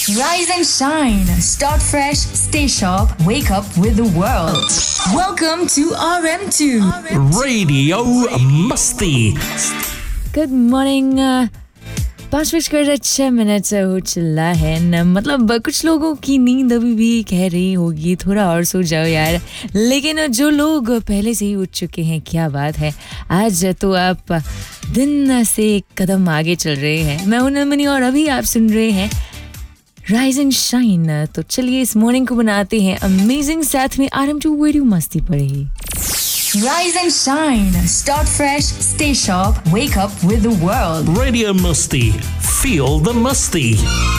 Rise and shine. Start fresh. Stay sharp. Wake up with the world. Welcome to RM2 Radio Musty. Good morning 5:06 हो चला है न, मतलब कुछ लोगों की नींद अभी भी कह रही होगी थोड़ा और सो जाओ यार, लेकिन जो लोग पहले से ही उठ चुके हैं क्या बात है, आज तो आप दिन से एक कदम आगे चल रहे हैं। मैं हूं नमनी और अभी आप सुन रहे हैं राइज एंड शाइन। तो चलिए इस मॉर्निंग को बनाते हैं अमेजिंग, साथ में RM2 रेडियो मस्ती पर ही। Rise and shine. Start fresh. Stay sharp. Wake up with the world. Radio Musty. Feel the musty.